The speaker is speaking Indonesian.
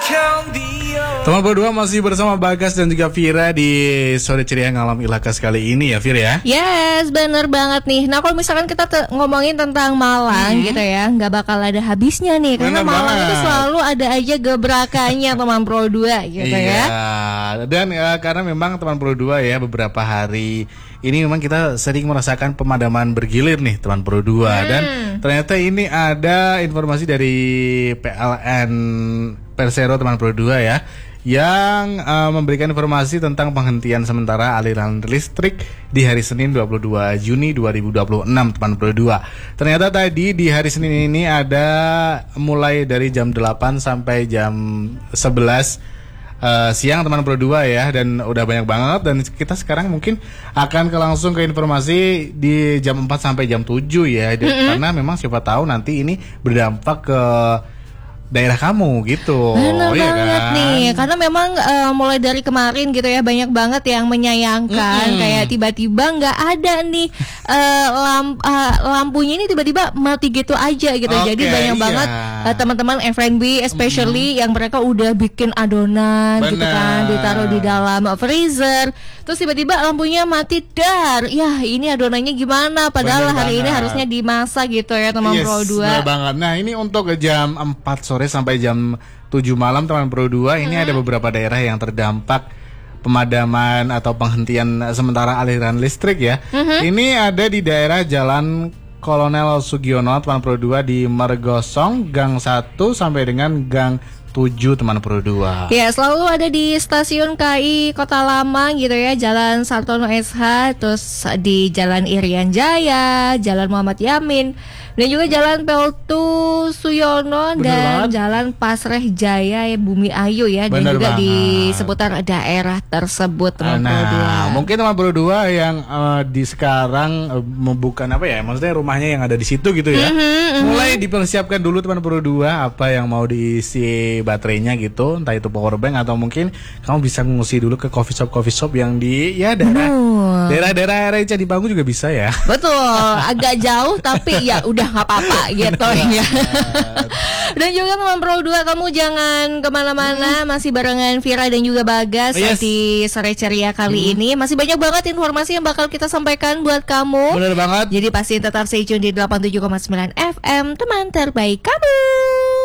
Teman berdua masih bersama Bagas dan juga Vira di sore ceria ngalam Ilakas kali ini ya, Vira ya. Yes, bener banget nih. Nah kalau misalkan kita ngomongin tentang Malang gitu ya, nggak bakal ada habisnya nih. Karena Malang itu selalu ada aja gebrakannya teman Pro 2 gitu ya. Dan karena memang teman Pro 2 ya, beberapa hari ini memang kita sering merasakan pemadaman bergilir nih teman Pro 2. Dan ternyata ini ada informasi dari PLN Persero teman Pro 2 ya, yang memberikan informasi tentang penghentian sementara aliran listrik di hari Senin 22 Juni 2026 teman Pro 2. Ternyata tadi di hari Senin ini ada mulai dari jam 8 sampai jam 11 siang teman Pro 2 ya, dan udah banyak banget. Dan kita sekarang mungkin akan langsung ke informasi di jam 4 sampai jam 7 ya. Karena memang siapa tahu nanti ini berdampak ke daerah kamu gitu. Benar banget kan? Nih, karena memang mulai dari kemarin gitu ya, banyak banget yang menyayangkan kayak tiba-tiba nggak ada nih lampunya ini tiba-tiba mati gitu aja gitu. Jadi banyak banget teman-teman F&B especially yang mereka udah bikin adonan gitu kan, ditaruh di dalam freezer, terus tiba-tiba lampunya mati dar. Ya ini adonannya gimana? Padahal hari ini harusnya dimasak gitu ya teman Pro 2. Benar banget. Nah ini untuk jam 4 sore sampai jam 7 malam teman Pro 2 ini ada beberapa daerah yang terdampak pemadaman atau penghentian sementara aliran listrik ya. Ini ada di daerah Jalan Kolonel Sugiono teman Pro 2 di Mergosong Gang 1 sampai dengan Gang 7 teman Pro 2. Ya, selalu ada di stasiun KI Kota Lama gitu ya, Jalan Sartono SH, terus di Jalan Irian Jaya, Jalan Muhammad Yamin, dan juga Jalan Peltu Suyono. Bener dan banget. Jalan Pasreh Jaya Bumi Ayu ya. Dan juga banget di seputar daerah tersebut teman Pro 2. Mungkin teman Pro 2 yang di sekarang bukan apa ya, maksudnya rumahnya yang ada di situ gitu ya, mulai dipersiapkan dulu teman Pro 2 apa yang mau diisi baterainya gitu, entah itu power bank atau mungkin kamu bisa ngungsi dulu ke coffee shop yang di ya daerah area Candi Bangu juga bisa ya. Betul, agak jauh tapi ya udah nggak apa-apa gitu ya. Dan juga teman Pro 2, kamu jangan kemana-mana, masih barengan Vira dan juga Bagas di sore ceria kali ini. Masih banyak banget informasi yang bakal kita sampaikan buat kamu. Bener banget. Jadi pasti tetap stay tune di 87,9 FM, teman terbaik kamu.